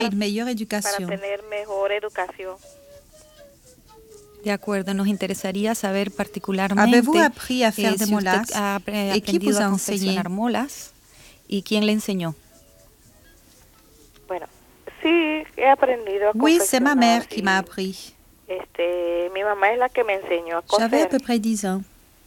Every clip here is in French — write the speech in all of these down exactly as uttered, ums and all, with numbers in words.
Une meilleure para éducation. tener mejor educación. De acuerdo, nos interesaría saber Avez-vous particularmente appris à faire eh, des si usted molas ha apre- et qui aprendido vous a a enseigné? confeccionar molas y quién le enseñó. Bueno, sí he aprendido a Oui, c'est ma confeccionar, mère qui sí. m'a appris. Este, mi mamá es la que me enseñó a J'avais à coser. peu près dix ans.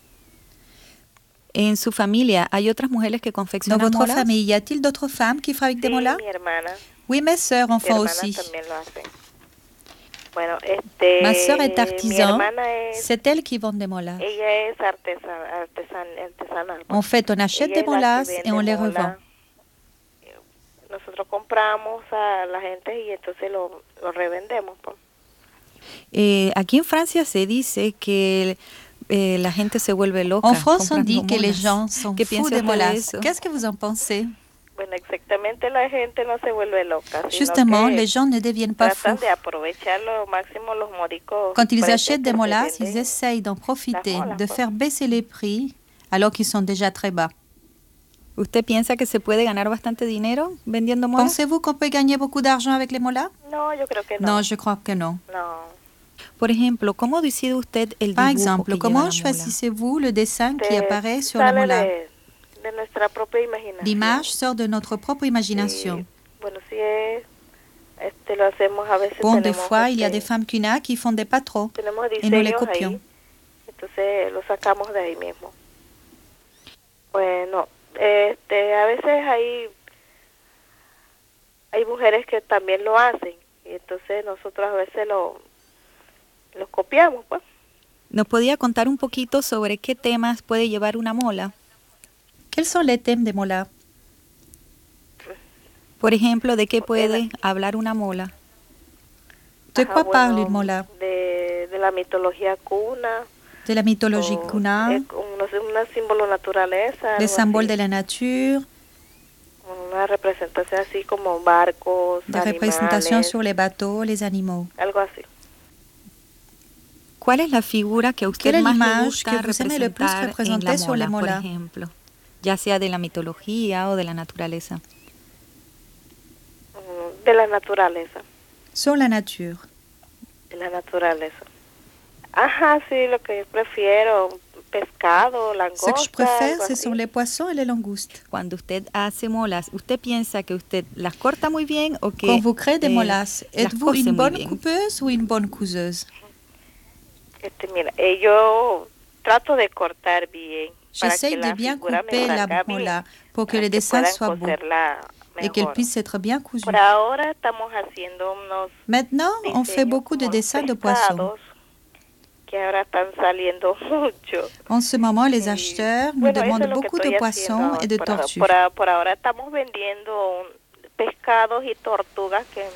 En su familia, ¿hay otras mujeres que Dans confeccionan votre molas? famille, y a-t-il d'autres femmes qui fabriquent des Sí, molas? mi hermana, Oui, mes sœurs en mis font hermanas aussi. también lo hacen. Bueno, este, Ma sœur est mi artisan. hermana es, C'est elle qui vend des molas. ella es artesan, artesan, artesanal. En fait, on achète Ella des es la que molas vende et on les molas. revend. Nosotros compramos a la gente y entonces lo, lo revendemos. Pues. Eh, aquí en Francia se dice que eh, la gente se vuelve loca. En France, on comprando dit que les molas. gens sont ¿Qué fous piensa des usted de molas. eso? Qu'est-ce que vous en pensez? Bueno, exactamente la gente no se vuelve loca, sino Justement, que les gens ne deviennent pas tratan fous. de aprovechar lo máximo los modicos. Quand ils precios achètent des que se molas, venden. ils essayent d'en profiter, molas, de quoi. faire baisser les prix alors qu'ils sont déjà très bas. ¿Usted piensa que se puede ganar bastante dinero vendiendo molas? Pensez-vous qu'on peut gagner beaucoup d'argent avec les molas? No, yo creo que no. Non, je crois que non. No. Por ejemplo, ¿cómo decide usted el Par dibujo exemple, que comment lleva la mola? choisissez-vous le dessin qui Te apparaît sur la sale mola? de, de nuestra propia imaginación. L'image sort de notre propre imagination. Y, bueno, si es, este, lo hacemos a veces. Bon, des tenemos, fois, il y a este, des femmes cuna qui font des pas trop tenemos et nous les diseños copions. ahí, entonces lo sacamos de ahí mismo. Bueno, este, a veces hay hay mujeres que también lo hacen y entonces nosotros a veces lo los copiamos, pues. ¿Nos podía contar un poquito sobre qué temas puede llevar una mola? Quels sont les thèmes des molas? Por ejemplo, ¿de qué puede hablar una mola? De Ajá, quoi bueno, parle une mola? De, de la mitología cuna. De la mythologie o, kuna, es como, no sé, un símbolo naturaleza. des algo symboles así. de la nature, Una representación así como barcos, des animales, représentations sur les bateaux, les animaux. algo así. ¿Cuál es la figura que a usted Quelle est más le l'image gusta que vous aimez le plus representar en représenter la sur les mola, por molas? ejemplo? Ya sea de la mitología o de la naturaleza. Mm, De la naturaleza, Sur la nature. de la naturaleza. Ajá, sí, lo que yo prefiero, pescado, langosta, Ce que je préfère, algo ce así. sont les poissons et les langoustes. Cuando usted hace molas, ¿usted piensa que usted las corta muy bien o que Quand vous créez des eh, molas, las êtes-vous cose une muy bonne bien? coupeuse ou une bonne couseuse? Este, mira, eh, yo trato de cortar bien para que J'essaye de la bien figura me couper la salga bien, mola pour que para le dessin puedan soit beau coserla et qu'elle mejor. puisse être bien cousue. Por ahora estamos haciendo unos Maintenant, on fait diseños beaucoup de como los dessins de poissons. pescados, que ahora están saliendo mucho. En ce moment, les Y, acheteurs nous bueno, eso demandent es lo que beaucoup de estoy poissons haciendo et de por ahora. tortues. Por, a- por ahora estamos vendiendo un- pescados y tortugas que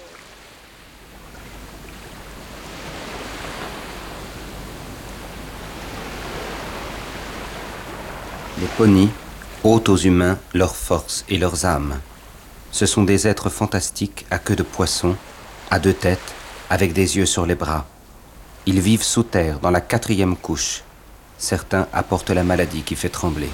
Les ponis ôtent aux humains leur force et leurs âmes. Ce sont des êtres fantastiques à queue de poisson, à deux têtes, avec des yeux sur les bras. Ils vivent sous terre, dans la quatrième couche. Certains apportent la maladie qui fait trembler.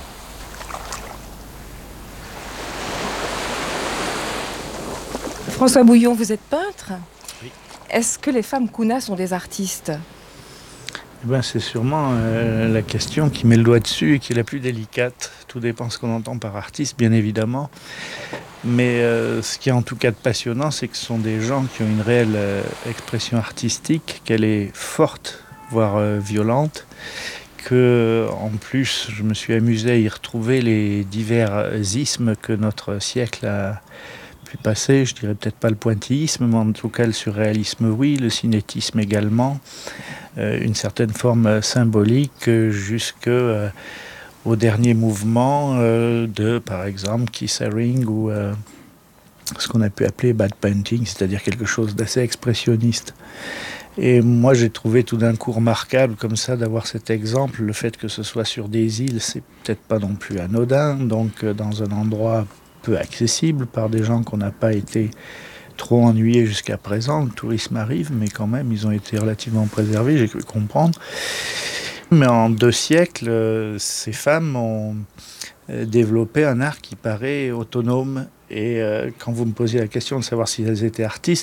François Bouillon, vous êtes peintre? Oui. Est-ce que les femmes kuna sont des artistes? Eh ben, c'est sûrement euh, la question qui met le doigt dessus et qui est la plus délicate. Tout dépend ce qu'on entend par artiste, bien évidemment. Mais euh, ce qui est en tout cas de passionnant, c'est que ce sont des gens qui ont une réelle euh, expression artistique, qu'elle est forte, voire euh, violente, que en plus je me suis amusé à y retrouver les divers ismes que notre siècle a pu passer. Je dirais peut-être pas le pointillisme, mais en tout cas le surréalisme, oui, le cinétisme également. Euh, une certaine forme symbolique jusque euh, au dernier mouvement euh, de, par exemple, Keith Haring ou euh, ce qu'on a pu appeler bad painting, c'est-à-dire quelque chose d'assez expressionniste. Et moi, j'ai trouvé tout d'un coup remarquable comme ça d'avoir cet exemple. Le fait que ce soit sur des îles, c'est peut-être pas non plus anodin, donc euh, dans un endroit peu accessible par des gens qu'on n'a pas été trop ennuyés jusqu'à présent. Le tourisme arrive, mais quand même, ils ont été relativement préservés, j'ai cru comprendre. Mais en deux siècles, euh, ces femmes ont euh, développé un art qui paraît autonome Et euh, quand vous me posiez la question de savoir si elles étaient artistes,